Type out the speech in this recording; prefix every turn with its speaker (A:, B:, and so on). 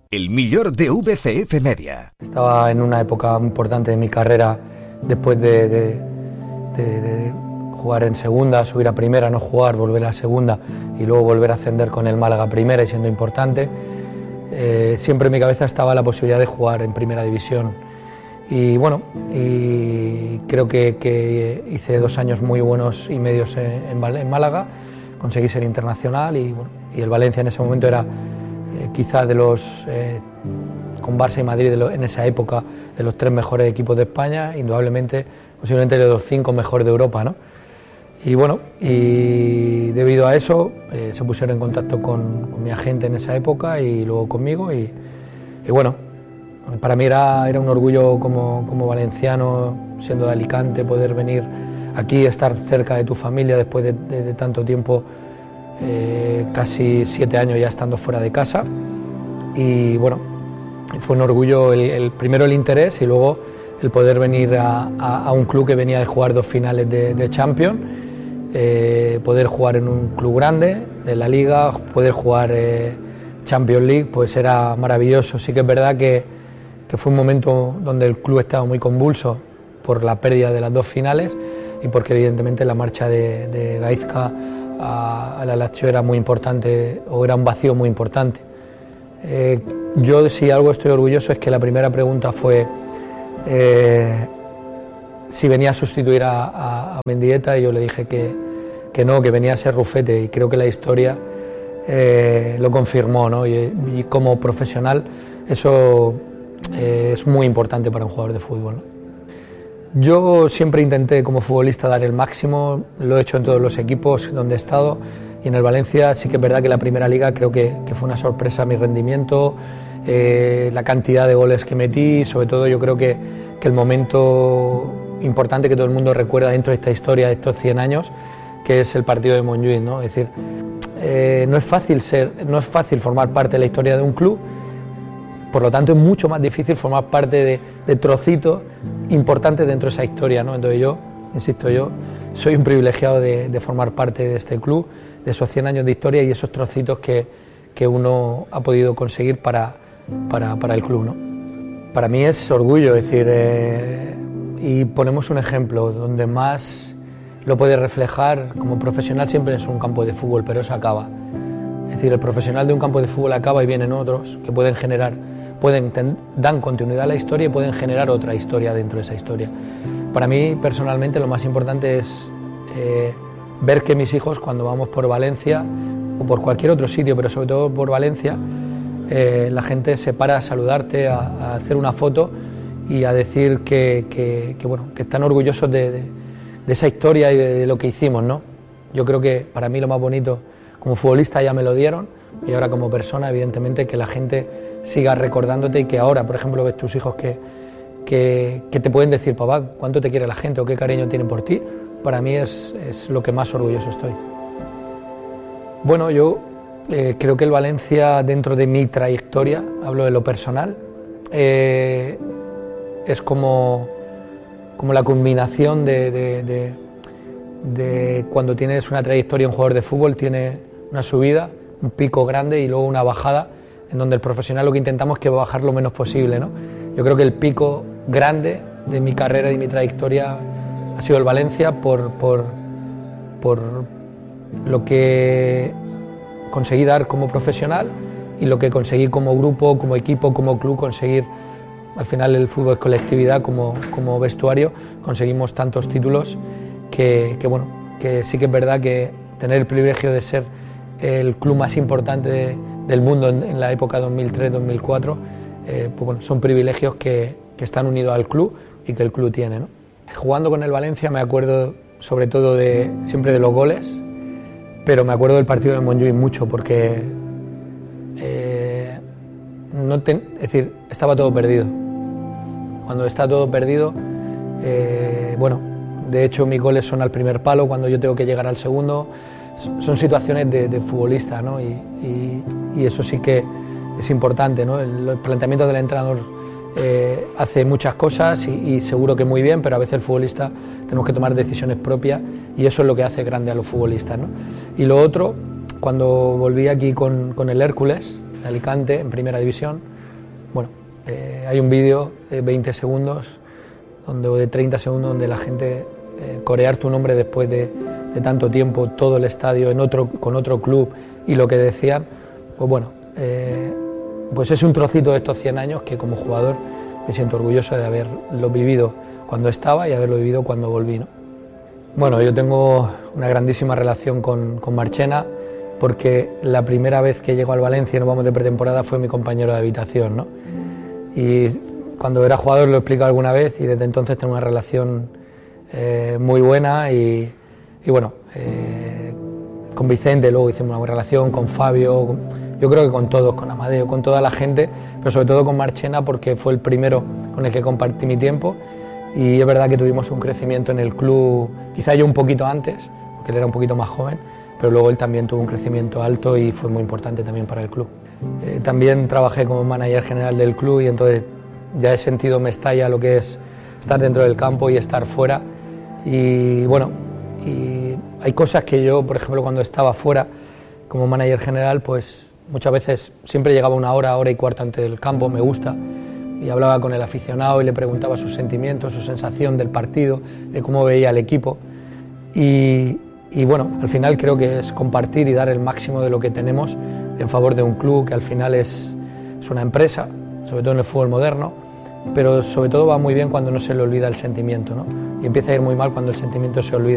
A: El millor de VCF Media.
B: Estaba en una época importante de mi carrera después de jugar en segunda, subir a primera, no jugar, volver a segunda y luego volver a ascender con el Málaga a primera y siendo importante. Siempre en mi cabeza estaba la posibilidad de jugar en primera división y bueno, y creo que hice 2 años muy buenos y medios en Málaga, conseguí ser internacional y el Valencia en ese momento era quizás de los, con Barça y Madrid en esa época, de los 3 mejores equipos de España, indudablemente, posiblemente de los 5 mejores de Europa, ¿no? Y bueno, y debido a eso se pusieron en contacto con mi agente en esa época y luego conmigo y bueno, para mí era un orgullo como valenciano, siendo de Alicante, poder venir aquí, estar cerca de tu familia después de tanto tiempo, casi 7 años ya estando fuera de casa y bueno, fue un orgullo primero el interés y luego el poder venir a un club que venía de jugar 2 finales de Champions, poder jugar en un club grande de la Liga, poder jugar Champions League, pues era maravilloso. Sí que es verdad que fue un momento donde el club estaba muy convulso por la pérdida de las 2 finales y porque evidentemente la marcha de Gaizka a la Lazio era muy importante, o era un vacío muy importante. Yo si algo estoy orgulloso es que la primera pregunta fue si venía a sustituir a Mendieta y yo le dije que no, que venía a ser Rufete y creo que la historia lo confirmó, ¿no? Y como profesional eso es muy importante para un jugador de fútbol, ¿no? Yo siempre intenté como futbolista dar el máximo, lo he hecho en todos los equipos donde he estado y en el Valencia sí que es verdad que la primera liga creo que fue una sorpresa mi rendimiento, la cantidad de goles que metí, sobre todo yo creo que el momento importante que todo el mundo recuerda dentro de esta historia de estos 100 años, que es el partido de Montjuïc, ¿no? Es decir, no es fácil formar parte de la historia de un club. Por lo tanto, es mucho más difícil formar parte de trocitos importantes dentro de esa historia, ¿no? Entonces yo, insisto, yo soy un privilegiado de formar parte de este club, de esos 100 años de historia y esos trocitos que uno ha podido conseguir para el club, ¿no? Para mí es orgullo, es decir, y ponemos un ejemplo donde más lo puede reflejar como profesional siempre es un campo de fútbol, pero eso acaba. Es decir, el profesional de un campo de fútbol acaba y vienen otros que pueden generar, dan continuidad a la historia y pueden generar otra historia dentro de esa historia. Para mí, personalmente, lo más importante es ver que mis hijos, cuando vamos por Valencia o por cualquier otro sitio, pero sobre todo por Valencia, la gente se para a saludarte, a hacer una foto y a decir que están orgullosos de esa historia y de lo que hicimos, ¿no? Yo creo que para mí lo más bonito, como futbolista ya me lo dieron y ahora como persona, evidentemente, que la gente siga recordándote y que ahora, por ejemplo, ves tus hijos que te pueden decir, papá, cuánto te quiere la gente o qué cariño tienen por ti, para mí es lo que más orgulloso estoy. Bueno, yo creo que el Valencia, dentro de mi trayectoria, hablo de lo personal, es como la culminación de cuando tienes una trayectoria, un jugador de fútbol tiene una subida, un pico grande y luego una bajada, en donde el profesional lo que intentamos es que bajar lo menos posible, ¿no? Yo creo que el pico grande de mi carrera y mi trayectoria ha sido el Valencia por lo que conseguí dar como profesional y lo que conseguí como grupo, como equipo, como club, conseguir. Al final el fútbol es colectividad, como vestuario, conseguimos tantos títulos que sí que es verdad que tener el privilegio de ser el club más importante del mundo en la época 2003-2004, son privilegios que están unidos al club y que el club tiene, ¿no? Jugando con el Valencia me acuerdo sobre todo siempre de los goles, pero me acuerdo del partido de Montjuïc mucho porque es decir, estaba todo perdido. Cuando está todo perdido, de hecho mis goles son al primer palo cuando yo tengo que llegar al segundo. Son situaciones de futbolista, ¿no? Y eso sí que es importante, ¿no? El planteamiento del entrenador hace muchas cosas y seguro que muy bien, pero a veces el futbolista tenemos que tomar decisiones propias y eso es lo que hace grande a los futbolistas, ¿no? Y lo otro, cuando volví aquí con el Hércules de Alicante en primera división, bueno, hay un vídeo de 20 segundos o de 30 segundos donde la gente corear tu nombre después de tanto tiempo, todo el estadio con otro club y lo que decían, pues bueno, pues es un trocito de estos 100 años que como jugador me siento orgulloso de haberlo vivido cuando estaba y haberlo vivido cuando volví, ¿no? Bueno, yo tengo una grandísima relación con Marchena, porque la primera vez que llegó al Valencia y nos vamos de pretemporada fue mi compañero de habitación, ¿no? Y cuando era jugador lo he explicado alguna vez y desde entonces tengo una relación muy buena y bueno, con Vicente luego hicimos una buena relación, con Fabio, yo creo que con todos, con Amadeo, con toda la gente, pero sobre todo con Marchena porque fue el primero con el que compartí mi tiempo y es verdad que tuvimos un crecimiento en el club, quizá yo un poquito antes, porque él era un poquito más joven, pero luego él también tuvo un crecimiento alto y fue muy importante también para el club. También trabajé como manager general del club y entonces ya he sentido Mestalla lo que es estar dentro del campo y estar fuera y bueno, y hay cosas que yo, por ejemplo, cuando estaba fuera como manager general, pues muchas veces siempre llegaba una hora y cuarto antes del campo, me gusta, y hablaba con el aficionado y le preguntaba sus sentimientos, su sensación del partido, de cómo veía el equipo y bueno, al final creo que es compartir y dar el máximo de lo que tenemos en favor de un club que al final es una empresa, sobre todo en el fútbol moderno, pero sobre todo va muy bien cuando no se le olvida el sentimiento, ¿no? Y empieza a ir muy mal cuando el sentimiento se olvida.